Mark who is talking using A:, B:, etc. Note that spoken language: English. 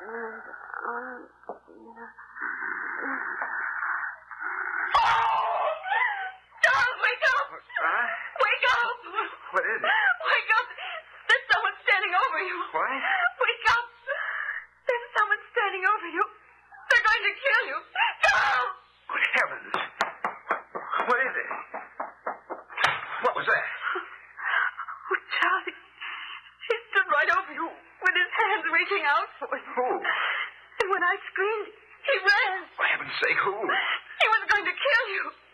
A: Charles, wake up!
B: Huh?
A: Wake up!
B: What is it?
A: Wake up! There's someone standing over you.
B: What?
A: Wake up! There's someone standing over you. They're going to kill you. Charles!
B: Good heavens. What is it? What was that?
A: Oh, Charlie. He stood right over you with his hands reaching out for you.
B: Who?
A: And when I screamed, he ran.
B: For heaven's sake, who?
A: He was going to kill you.